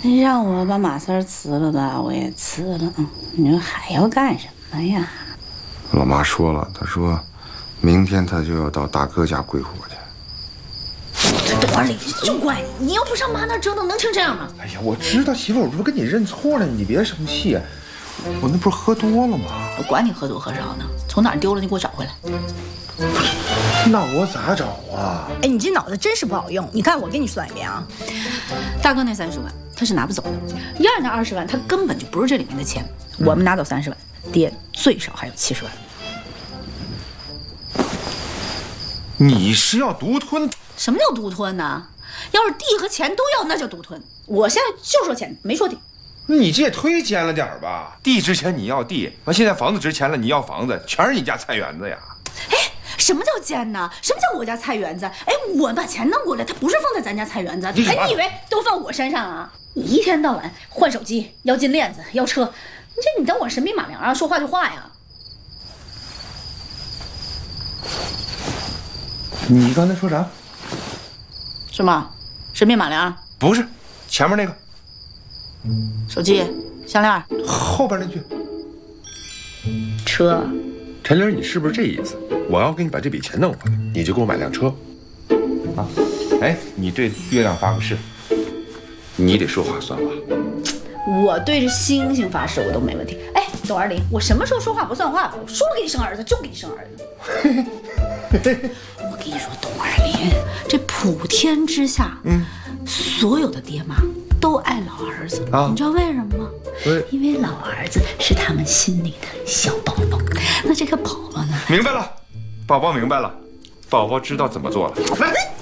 让我把马三辞了吧，我也辞了。你说还要干什么呀？ 老妈说了，她说，明天她就要到大哥家归伙去。 董二李就怪你，你要不上妈那折腾，能成这样吗？ 哎呀，我知道媳妇，我这不跟你认错了，你别生气。我那不是喝多了吗？ 我管你喝多喝少呢，从哪儿丢了你给我找回来。 那我咋找啊？ 哎，你这脑子真是不好用。你看我给你算一遍啊， 大哥那30万他是拿不走的，燕儿那20万他根本就不是这里面的钱。我们拿走30万，爹最少还有70万。 你是要独吞？ 什么叫独吞呢？要是地和钱都要，那叫独吞。我现在就说钱，没说地。 你这也忒尖了点吧？地值钱你要地，完现在房子值钱了你要房子，全是你家菜园子呀！ 哎，什么叫奸呢？什么叫我家菜园子？哎，我把钱弄过来，它不是放在咱家菜园子。哎，你以为都放我身上啊？你一天到晚换手机，要金链子，要车，你当我神笔马良啊？说话就话呀！ 你刚才说啥？ 什么？神笔马良？ 不是，前面那个。 手机、项链， 后边那句。 车。 陈玲，你是不是这意思？我要给你把这笔钱弄回来，你就给我买辆车。 啊，哎，你对月亮发个誓，你得说话算话。 我对着星星发誓，我都没问题。哎，董二林，我什么时候说话不算话了？我说给你生儿子就给你生儿子。我跟你说，董二林，这普天之下，所有的爹妈都爱老儿子啊！你知道为什么吗？因为老儿子是他们心里的小宝宝。那这个宝宝呢？ 明白了，宝宝明白了，宝宝知道怎么做了。来。